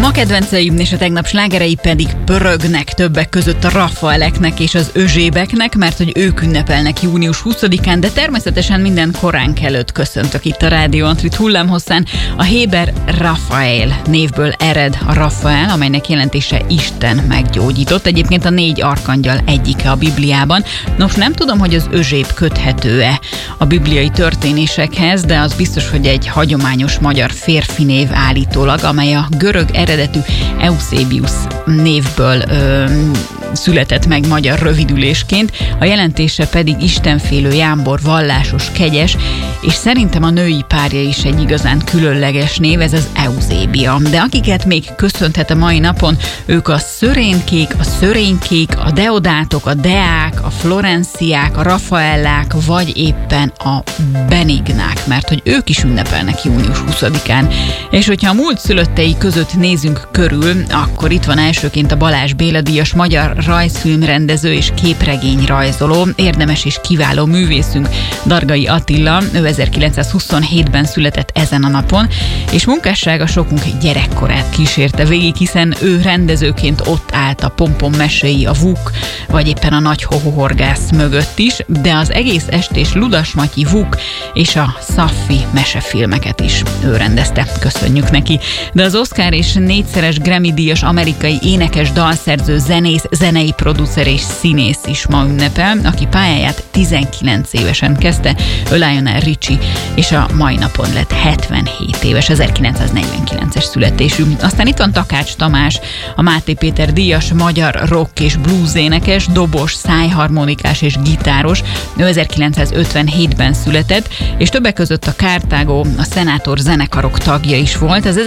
ma kedvenceim és a tegnap slágerei pedig pörögnek, többek között a Rafaeleknek és az Özsébeknek, mert hogy ők ünnepelnek június 20-án, de természetesen minden koránk előtt köszöntök itt a Rádió Antrit hullámhosszán. A héber Rafael névből ered a Rafael, amelynek jelentése Isten meggyógyított. Egyébként a 4 arkangyal egyike a Bibliában. Nos, nem tudom, hogy az Özséb köthető-e a bibliai történésekhez, de az biztos, hogy egy hagyományos magyar férfi név állítólag, amely a görög eredetű Eusebius névből született meg magyar rövidülésként, a jelentése pedig istenfélő, jámbor, vallásos, kegyes, és szerintem a női párja is egy igazán különleges név, ez az Eusébia. De akiket még köszönthet a mai napon, ők a szörénkék, a szörénykék, a deodátok, a deák, a florenciák, a rafaellák, vagy éppen a benignák, mert hogy ők is ünnepelnek június 20-án. És hogyha a múlt szülöttei között nézünk körül, akkor itt van elsőként a Balázs Béla díjas magyar rajzfilmrendező és képregényrajzoló, érdemes és kiváló művészünk Dargai Attila. Ő 1927-ben született ezen a napon, és munkássága sokunk gyerekkorát kísérte végig, hiszen ő rendezőként ott állt a Pompom meséi, a Vuk, vagy éppen a Nagy Hohohorgász mögött is, de az egész estés Ludas Matyi, Vuk és a Szaffi mesefilmeket is ő rendezte. Köszönjük neki. De az Oscar és 4-szeres Grammy-díjas amerikai énekes, dalszerző, zenész, zenei producer és színész is ma ünnepel, aki pályáját 19 évesen kezdte, Lionel Richie, és a mai napon lett 77 éves, 1949-es születésű. Aztán itt van Takács Tamás, a Máté Péter díjas magyar rock és blues énekes, dobos, szájharmonikás és gitáros. Ő 1957-ben született, és többek között a Kártágó, a Szenátor zenekarok tagja is volt. Az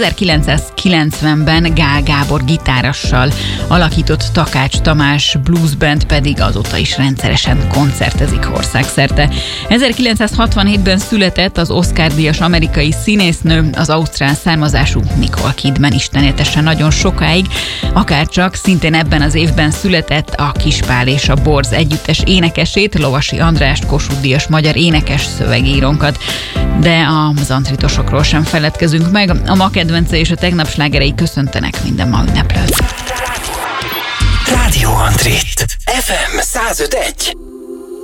1990-ben Gál Gábor gitárossal alakított Takács Tamás Blues Band pedig azóta is rendszeresen koncertezik országszerte. 1967-ben született az Oscar-díjas amerikai színésznő, az ausztrál származású Nicole Kidman, Isten éltessen nagyon sokáig, akárcsak szintén ebben az évben született a Kispál és a Borz együttes énekesét, Lovasi Andrást, Kossuth-díjas magyar énekes szövegírónkat. De az antritosokról sem feledkezünk meg, a ma kedvence és a tegnap slágerei köszöntenek minden ma ünneplőt. Rádió Antrit FM 105.1